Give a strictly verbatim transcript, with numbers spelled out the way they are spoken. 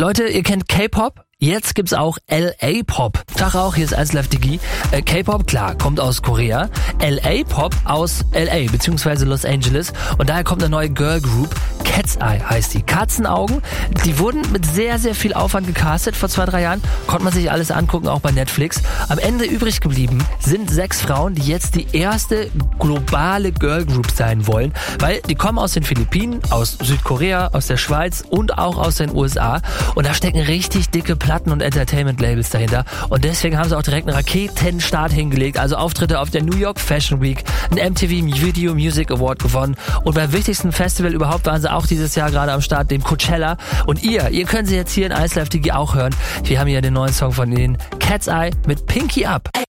Leute, ihr kennt K-Pop? Jetzt gibt's auch L A-Pop. Tag auch, hier ist eins Live Digi. Äh, K-Pop, klar, kommt aus Korea. L A-Pop aus L A, beziehungsweise Los Angeles. Und daher kommt eine neue Girl Group. Cat's Eye heißt die. Katzenaugen. Die wurden mit sehr, sehr viel Aufwand gecastet vor zwei, drei Jahren. Konnte man sich alles angucken, auch bei Netflix. Am Ende übrig geblieben sind sechs Frauen, die jetzt die erste globale Girl Group sein wollen. Weil die kommen aus den Philippinen, aus Südkorea, aus der Schweiz und auch aus den U S A. Und da stecken richtig dicke Platten und Entertainment-Labels dahinter. Und deswegen haben sie auch direkt einen Raketenstart hingelegt. Also Auftritte auf der New York Fashion Week, einen M T V Video Music Award gewonnen. Und beim wichtigsten Festival überhaupt waren sie auch dieses Jahr gerade am Start, dem Coachella. Und ihr, ihr könnt sie jetzt hier in eins Live Digi auch hören. Wir haben hier den neuen Song von ihnen, Cat's Eye mit Pinky Up.